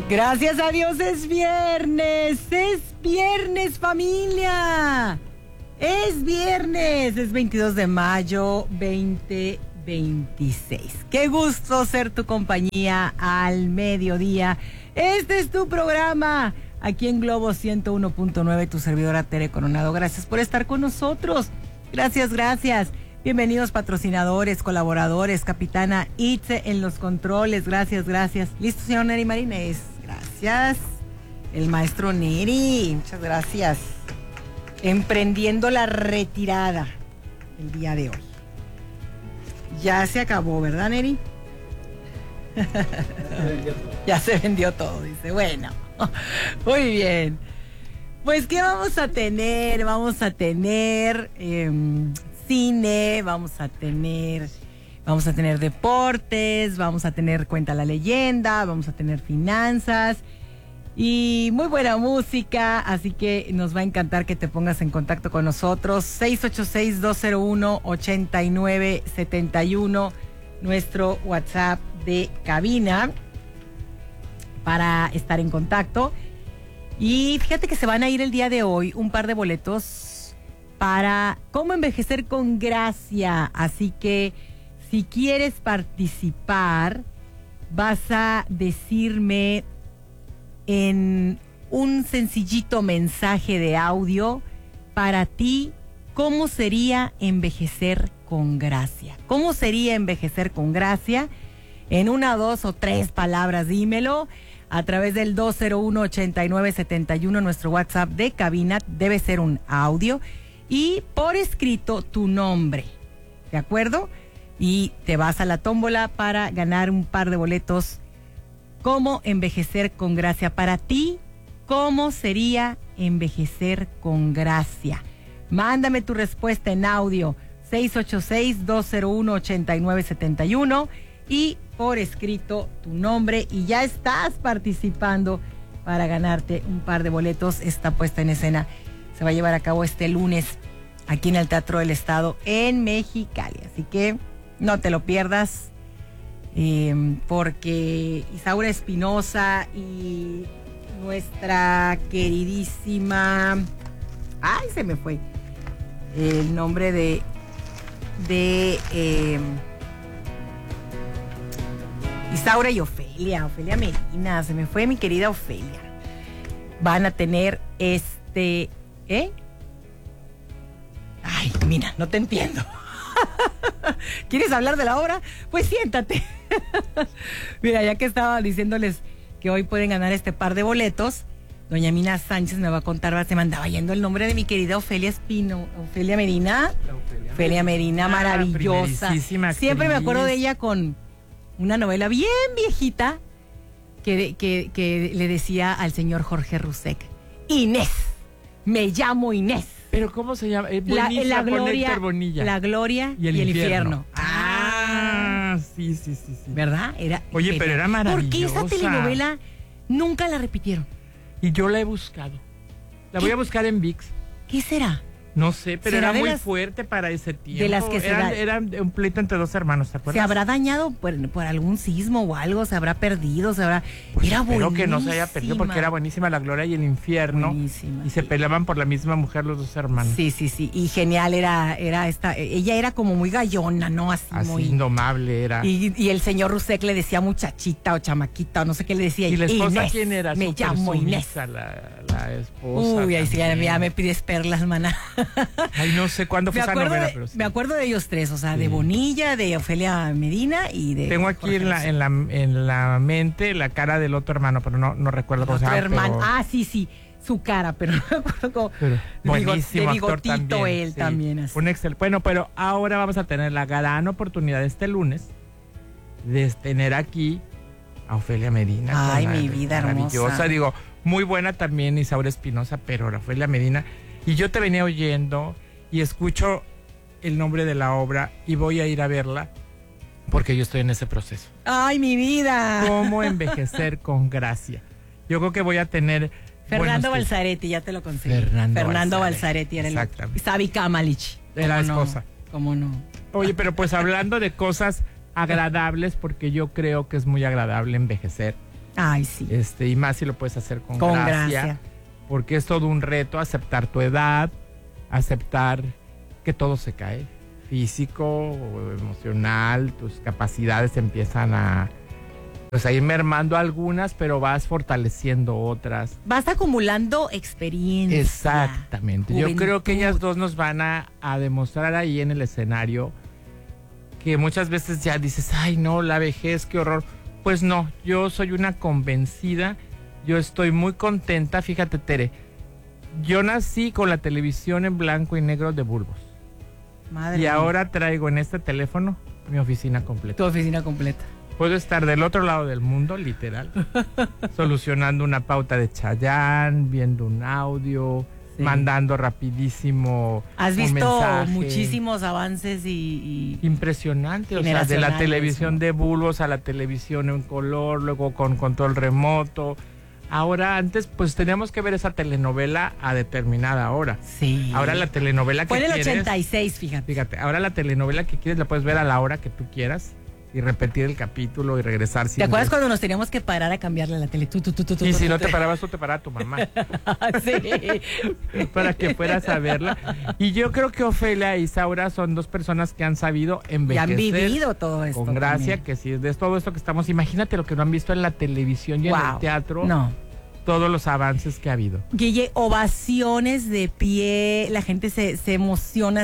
Gracias a Dios es viernes familia. Es viernes, es 22 de mayo 2026. Qué gusto ser tu compañía al mediodía. Este es tu programa, aquí en Globo 101.9, tu servidora Tere Coronado. Gracias por estar con nosotros. Gracias. Bienvenidos patrocinadores, colaboradores, Capitana Itze en los controles. Gracias. ¿Listo, señor Neri Marínez? Gracias. El maestro Neri, muchas gracias. Emprendiendo la retirada el día de hoy. Ya se acabó, ¿verdad, Neri? Ya se vendió todo, dice. Bueno, muy bien. Pues, ¿qué vamos a tener? Vamos a tener cine, vamos a tener deportes, vamos a tener Cuenta la Leyenda, vamos a tener finanzas y muy buena música, así que nos va a encantar que te pongas en contacto con nosotros. 686-201-8971, nuestro WhatsApp de cabina para estar en contacto. Y fíjate que se van a ir el día de hoy un par de boletos para Cómo envejecer con gracia. Así que si quieres participar, vas a decirme en un sencillito mensaje de audio para ti cómo sería envejecer con gracia. ¿Cómo sería envejecer con gracia? En una, dos o tres palabras, dímelo a través del 201-8971, nuestro WhatsApp de cabina. Debe ser un audio y por escrito tu nombre, ¿de acuerdo? Y te vas a la tómbola para ganar un par de boletos. ¿Cómo envejecer con gracia? Para ti, ¿cómo sería envejecer con gracia? Mándame tu respuesta en audio, 686-201-8971, y por escrito tu nombre, y ya estás participando para ganarte un par de boletos. Esta puesta en escena se va a llevar a cabo este lunes aquí en el Teatro del Estado en Mexicali, así que no te lo pierdas, porque Isaura Espinosa y nuestra queridísima, se me fue el nombre de Isaura y Ofelia Medina, se me fue mi querida Ofelia. Van a tener Ay, mira, no te entiendo. ¿Quieres hablar de la obra? Pues siéntate. Mira, ya que estaba diciéndoles que hoy pueden ganar este par de boletos, doña Mina Sánchez me va a contar, se me andaba yendo el nombre de mi querida Ofelia Medina. Ofelia Medina, maravillosa. Siempre me acuerdo de ella con una novela bien viejita que le decía al señor Jorge Rusek: Inés, me llamo Inés. ¿Pero cómo se llama? La Gloria, la Gloria y el infierno. Sí. ¿Verdad? Oye, pero era maravillosa. ¿Por qué esa telenovela nunca la repitieron? Y yo la he buscado. La voy a buscar en ViX. ¿Qué será? No sé, pero era muy fuerte para ese tiempo. De las que era un pleito entre dos hermanos, ¿te acuerdas? ¿Se habrá dañado por algún sismo o algo? ¿Se habrá perdido? Era espero buenísima. que no se haya perdido, porque era buenísima, La Gloria y el Infierno. Buenísima, y se peleaban por la misma mujer los dos hermanos. Sí. Y genial era esta. Ella era como muy gallona, ¿no? Así muy indomable era. Y el señor Rusek le decía muchachita o chamaquita o no sé qué le decía. ¿Y la esposa Inés, quién era? Me llamo Inés. La esposa. Uy, ahí sí, ya me pides perlas, maná. Ay, no sé cuándo fue esa novela, pero sí. Me acuerdo de ellos tres, o sea, de Bonilla, de Ofelia Medina y de... Tengo aquí en la mente la cara del otro hermano, pero no recuerdo cómo se llama. Hermano. Sí, su cara, pero no me acuerdo cómo... Buenísimo de bigotito actor también, él también. Así. Un excelente. Bueno, pero ahora vamos a tener la gran oportunidad este lunes de tener aquí a Ofelia Medina. Ay, mi vida maravillosa. Digo, muy buena también Isaura Espinosa, pero Ofelia Medina. Y yo te venía oyendo y escucho el nombre de la obra y voy a ir a verla porque yo estoy en ese proceso. ¡Ay, mi vida! ¿Cómo envejecer con gracia? Yo creo que voy a tener... Fernando Balzaretti, ya te lo conseguí. Fernando Balzaretti era el... Sabi Kamalich. Era la esposa. ¿Cómo no? Oye, pero pues hablando de cosas agradables, porque yo creo que es muy agradable envejecer. Ay, sí. Y más si lo puedes hacer con Con gracia, gracia. porque es todo un reto aceptar tu edad, aceptar que todo se cae, físico, emocional, tus capacidades empiezan a ir mermando algunas, pero vas fortaleciendo otras. Vas acumulando experiencia. Exactamente. Yo creo que ellas dos nos van a demostrar ahí en el escenario que muchas veces ya dices, ay no, la vejez, qué horror. Pues no, yo soy una convencida, yo estoy muy contenta. Fíjate, Tere, yo nací con la televisión en blanco y negro de bulbos. Madre y mía. ahora traigo en este teléfono mi oficina completa. Tu oficina completa. Puedo estar del otro lado del mundo, literal, solucionando una pauta de Chayanne, viendo un audio, Sí. mandando rapidísimo Has un visto mensaje. muchísimos avances y Impresionante, o sea, de la generacionales, televisión ¿no? de bulbos a la televisión en color, luego con control remoto. Ahora, antes, pues teníamos que ver esa telenovela a determinada hora. Sí. Ahora la telenovela que Fue en el quieres... 86, fíjate. Fíjate, ahora la telenovela que quieres la puedes ver a la hora que tú quieras y repetir el capítulo y regresar sin ¿Te acuerdas ver. cuando nos teníamos que parar a cambiarle la tele? Y si no te parabas, tú te paraba tu mamá Sí. para que fueras a verla. Y yo creo que Ofelia y Isaura son dos personas que han sabido Y envejecer han vivido todo esto. con gracia, también. que si es de todo esto que estamos, imagínate lo que no han visto en la televisión y en el teatro, No. todos los avances que ha habido. Guille, ovaciones de pie, la gente se emociona,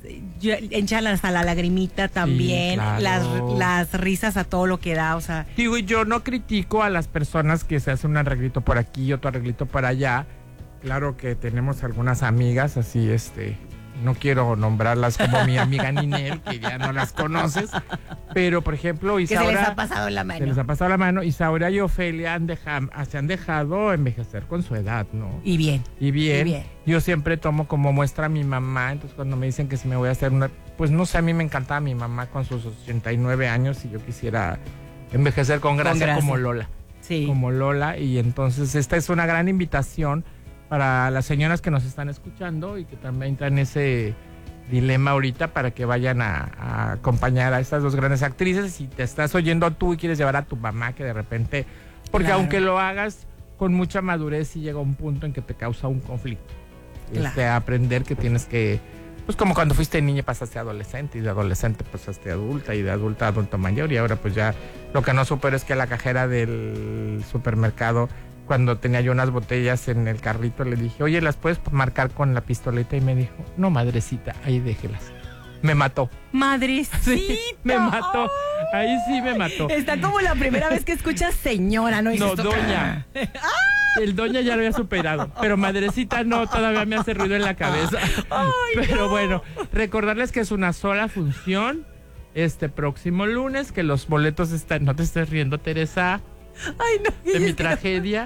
enchan hasta la lagrimita también, claro. las risas a todo lo que da, o sea. Digo, y yo no critico a las personas que se hacen un arreglito por aquí y otro arreglito por allá. Claro que tenemos algunas amigas así, no quiero nombrarlas como mi amiga Ninel, que ya no las conoces, pero por ejemplo, Isaura... Que se les ha pasado la mano. Se les ha pasado la mano. Isaura y Ofelia se han dejado envejecer con su edad, ¿no? Y bien. Y bien. Y bien. Yo siempre tomo como muestra a mi mamá, entonces cuando me dicen que si me voy a hacer una... Pues no sé, a mí me encantaba mi mamá con sus 89 años y yo quisiera envejecer con gracia. Como Lola. Sí. Como Lola, y entonces esta es una gran invitación para las señoras que nos están escuchando y que también están en ese dilema ahorita para que vayan a acompañar a estas dos grandes actrices. Si te estás oyendo tú y quieres llevar a tu mamá, que de repente, porque Claro. aunque lo hagas con mucha madurez, sí llega un punto en que te causa un conflicto. Claro. Aprender que tienes que, pues como cuando fuiste niña pasaste a adolescente y de adolescente pasaste a adulta y de adulta a adulto mayor, y ahora pues ya lo que no supero es que la cajera del supermercado, cuando tenía yo unas botellas en el carrito, le dije, oye, ¿las puedes marcar con la pistoleta? Y me dijo, no, madrecita, ahí déjelas. Me mató. Madrecita. Sí, me mató. Ahí sí me mató. Está como la primera vez que escuchas señora, ¿no? Y No, dices tú, doña. El doña ya lo había superado, pero madrecita no, todavía me hace ruido en la cabeza. Ay, Pero no. bueno, recordarles que es una sola función este próximo lunes, que los boletos están... No te estés riendo, Teresa, Ay, no. de mi tragedia.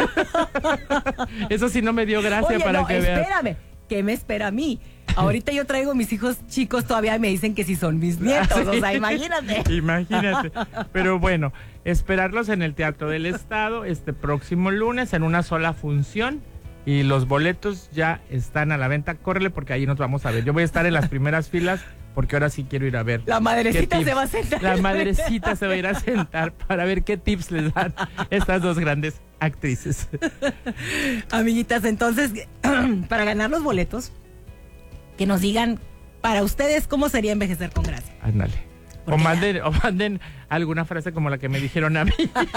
Eso sí no me dio gracia. Oye, para no, que veas. espérame. ¿Qué me espera a mí? Ahorita yo traigo mis hijos chicos todavía y me dicen que si son mis nietos. Sí. O sea, imagínate. Imagínate. Pero bueno, esperarlos en el Teatro del Estado este próximo lunes en una sola función. Y los boletos ya están a la venta. Córrele porque ahí nos vamos a ver. Yo voy a estar en las primeras filas porque ahora sí quiero ir a ver. La madrecita qué se tips. va a sentar. La madrecita se va a ir a sentar para ver qué tips les dan estas dos grandes actrices. Amiguitas, entonces, para ganar los boletos, que nos digan para ustedes cómo sería envejecer con gracia. Ándale. O manden alguna frase como la que me dijeron a mí.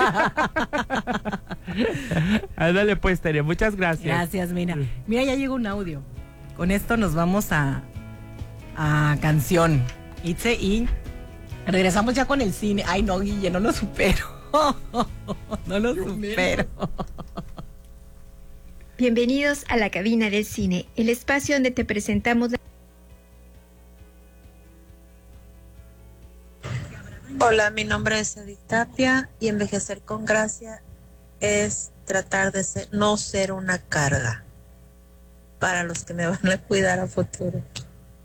Ándale pues, Tere, muchas gracias. Gracias, mira. Mira, ya llegó un audio. Con esto nos vamos a canción. Itze, y regresamos ya con el cine. Ay, no, Guille, no lo supero. No lo supero. Bienvenidos a la cabina del cine, el espacio donde te presentamos la... Hola, mi nombre es Edith Tapia y envejecer con gracia es tratar de no ser una carga para los que me van a cuidar a futuro.